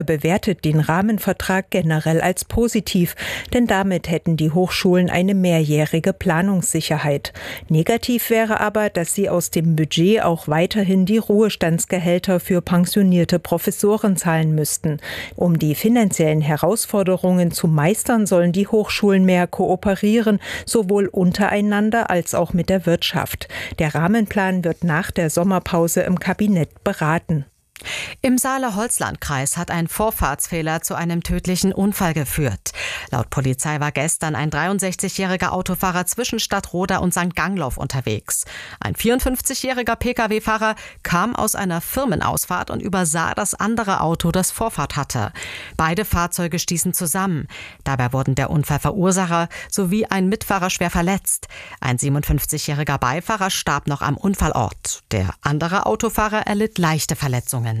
bewertet den Rahmenvertrag generell als positiv, denn damit hätten die Hochschulen eine mehrjährige Planungssicherheit. Negativ wäre aber, dass sie aus dem Budget auch weiterhin die Ruhestandsgehälter für pensionierte Professoren zahlen müssten. Um die finanziellen Herausforderungen zu meistern, sollen die Hochschulen mehr kooperieren, sowohl untereinander als auch mit der Wirtschaft. Der Rahmenplan wird nach der Sommerpause im Kabinett beraten. Im Saale-Holzland-Kreis hat ein Vorfahrtsfehler zu einem tödlichen Unfall geführt. Laut Polizei war gestern ein 63-jähriger Autofahrer zwischen Stadtroda und St. Gangloff unterwegs. Ein 54-jähriger Pkw-Fahrer kam aus einer Firmenausfahrt und übersah das andere Auto, das Vorfahrt hatte. Beide Fahrzeuge stießen zusammen. Dabei wurden der Unfallverursacher sowie ein Mitfahrer schwer verletzt. Ein 57-jähriger Beifahrer starb noch am Unfallort. Der andere Autofahrer erlitt leichte Verletzungen.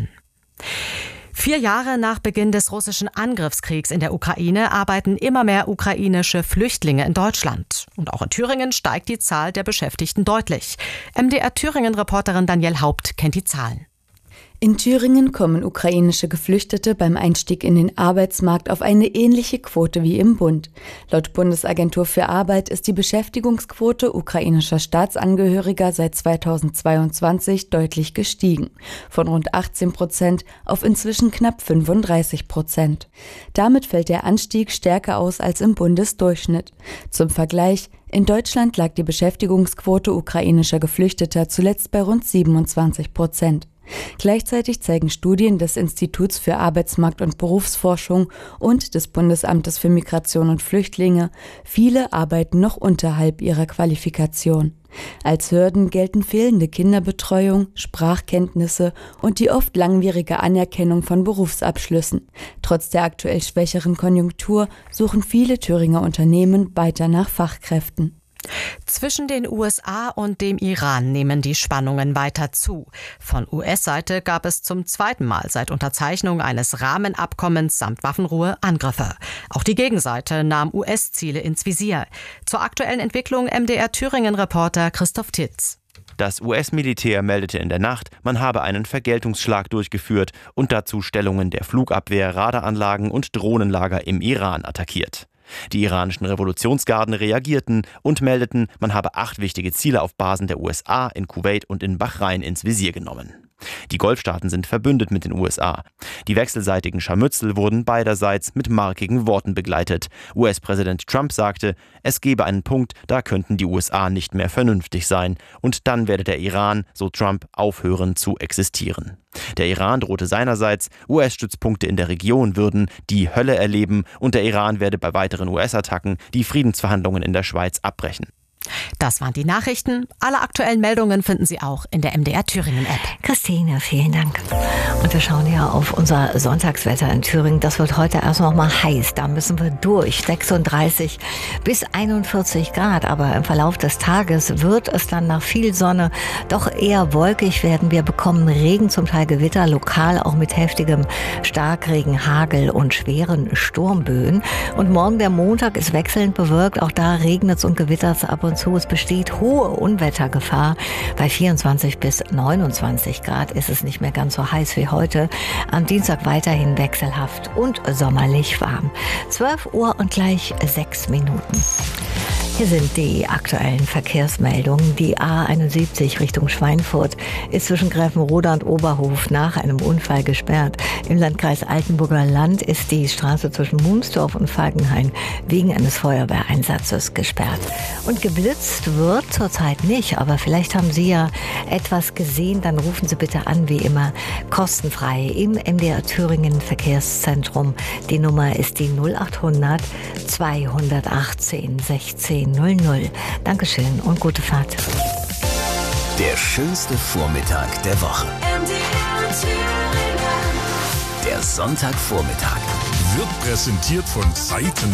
4 Jahre nach Beginn des russischen Angriffskriegs in der Ukraine arbeiten immer mehr ukrainische Flüchtlinge in Deutschland. Und auch in Thüringen steigt die Zahl der Beschäftigten deutlich. MDR-Thüringen-Reporterin Danielle Haupt kennt die Zahlen. In Thüringen kommen ukrainische Geflüchtete beim Einstieg in den Arbeitsmarkt auf eine ähnliche Quote wie im Bund. Laut Bundesagentur für Arbeit ist die Beschäftigungsquote ukrainischer Staatsangehöriger seit 2022 deutlich gestiegen, von rund 18% auf inzwischen knapp 35%. Damit fällt der Anstieg stärker aus als im Bundesdurchschnitt. Zum Vergleich: In Deutschland lag die Beschäftigungsquote ukrainischer Geflüchteter zuletzt bei rund 27%. Gleichzeitig zeigen Studien des Instituts für Arbeitsmarkt- und Berufsforschung und des Bundesamtes für Migration und Flüchtlinge, viele arbeiten noch unterhalb ihrer Qualifikation. Als Hürden gelten fehlende Kinderbetreuung, Sprachkenntnisse und die oft langwierige Anerkennung von Berufsabschlüssen. Trotz der aktuell schwächeren Konjunktur suchen viele Thüringer Unternehmen weiter nach Fachkräften. Zwischen den USA und dem Iran nehmen die Spannungen weiter zu. Von US-Seite gab es zum 2. Mal seit Unterzeichnung eines Rahmenabkommens samt Waffenruhe Angriffe. Auch die Gegenseite nahm US-Ziele ins Visier. Zur aktuellen Entwicklung MDR-Thüringen-Reporter Christoph Titz. Das US-Militär meldete in der Nacht, man habe einen Vergeltungsschlag durchgeführt und dazu Stellungen der Flugabwehr, Radaranlagen und Drohnenlager im Iran attackiert. Die iranischen Revolutionsgarden reagierten und meldeten, man habe 8 wichtige Ziele auf Basen der USA in Kuwait und in Bahrain ins Visier genommen. Die Golfstaaten sind verbündet mit den USA. Die wechselseitigen Scharmützel wurden beiderseits mit markigen Worten begleitet. US-Präsident Trump sagte, es gebe einen Punkt, da könnten die USA nicht mehr vernünftig sein. Und dann werde der Iran, so Trump, aufhören zu existieren. Der Iran drohte seinerseits, US-Stützpunkte in der Region würden die Hölle erleben und der Iran werde bei weiteren US-Attacken die Friedensverhandlungen in der Schweiz abbrechen. Das waren die Nachrichten. Alle aktuellen Meldungen finden Sie auch in der MDR-Thüringen-App. Christine, vielen Dank. Und wir schauen ja auf unser Sonntagswetter in Thüringen. Das wird heute erst noch mal heiß. Da müssen wir durch. 36 bis 41 Grad. Aber im Verlauf des Tages wird es dann nach viel Sonne doch eher wolkig werden. Wir bekommen Regen, zum Teil Gewitter, lokal auch mit heftigem Starkregen, Hagel und schweren Sturmböen. Und morgen, der Montag, ist wechselnd bewölkt. Auch da regnet es und gewittert es ab und zu. Es besteht hohe Unwettergefahr. Bei 24 bis 29 Grad ist es nicht mehr ganz so heiß wie heute. Am Dienstag weiterhin wechselhaft und sommerlich warm. 12 Uhr und gleich 6 Minuten. Hier sind die aktuellen Verkehrsmeldungen. Die A71 Richtung Schweinfurt ist zwischen Gräfenroda und Oberhof nach einem Unfall gesperrt. Im Landkreis Altenburger Land ist die Straße zwischen Munsdorf und Falkenhain wegen eines Feuerwehreinsatzes gesperrt. Und geblitzt wird zurzeit nicht, aber vielleicht haben Sie ja etwas gesehen, dann rufen Sie bitte an, wie immer, kostenfrei im MDR Thüringen Verkehrszentrum. Die Nummer ist die 0800 218 16 00. Dankeschön und gute Fahrt. Der schönste Vormittag der Woche. Der Sonntagvormittag. Wird präsentiert von Seiten.